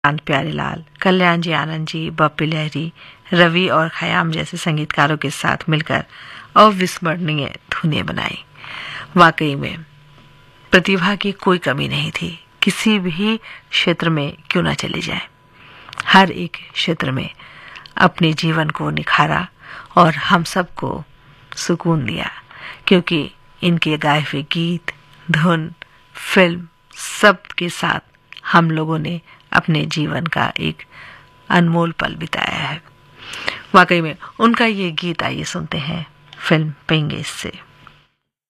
प्यारेलाल, कल्याण जी आनंद जी, बप्पी लहरी, रवि और खयाम जैसे संगीतकारों के साथ मिलकर अविस्मरणीय धुनें बनाई। वाकई में प्रतिभा की कोई कमी नहीं थी, किसी भी क्षेत्र में क्यों न चली जाए। हर एक क्षेत्र में अपने जीवन को निखारा और हम सबको सुकून दिया, क्योंकि इनके गाए हुए गीत, धुन, फिल्म सब के साथ हम लोगों ने अपने जीवन का एक अनमोल पल बिताया है। वाकई में उनका ये गीत आइए सुनते हैं फिल्म पेंगेज से।